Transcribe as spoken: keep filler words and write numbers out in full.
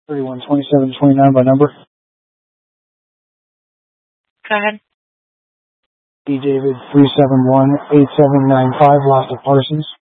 thirty-one twenty-seven twenty-nine by number. Go ahead. D. David three seven one eight seven nine five, Lost of Parsons.